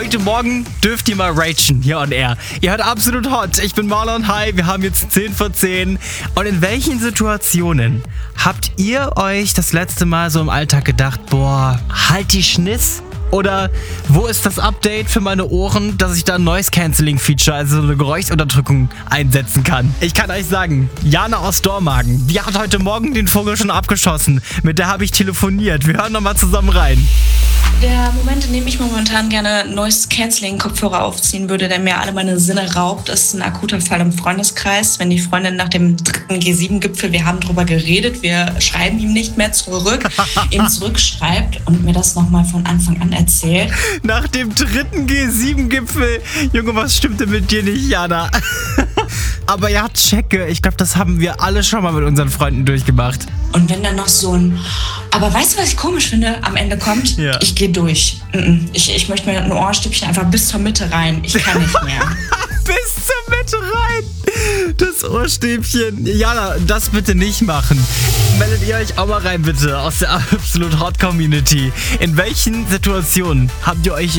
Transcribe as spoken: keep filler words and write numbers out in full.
Heute Morgen dürft ihr mal ragen hier on air. Ihr hört absolut hot. Ich bin Marlon. Hi, wir haben jetzt zehn vor zehn. Und in welchen Situationen habt ihr euch das letzte Mal so im Alltag gedacht, boah, halt die Schniss? Oder wo ist das Update für meine Ohren, dass ich da ein Noise-Canceling-Feature, also eine Geräuschunterdrückung einsetzen kann? Ich kann euch sagen, Jana aus Dormagen, die hat heute Morgen den Vogel schon abgeschossen. Mit der habe ich telefoniert. Wir hören nochmal zusammen rein. Der Moment, in dem ich momentan gerne Noise-Canceling-Kopfhörer aufziehen würde, der mir alle meine Sinne raubt, ist ein akuter Fall im Freundeskreis. Wenn die Freundin nach dem dritten G sieben Gipfel, wir haben drüber geredet, wir schreiben ihm nicht mehr zurück, ihm zurückschreibt und mir das nochmal von Anfang an erzählt. Nach dem dritten G sieben Gipfel, Junge, was stimmt denn mit dir nicht, Jana? Aber ja, checke. Ich glaube, das haben wir alle schon mal mit unseren Freunden durchgemacht. Und wenn dann noch so ein, aber weißt du, was ich komisch finde, am Ende kommt? Ja. Ich gehe durch. Ich, ich möchte mir ein Ohrenstückchen einfach bis zur Mitte rein. Ich kann nicht mehr. Bis zur Mitte rein. Das Ohrstäbchen. Jana, das bitte nicht machen. Meldet ihr euch auch mal rein, bitte, aus der Absolut Hot Community. In welchen Situationen habt ihr euch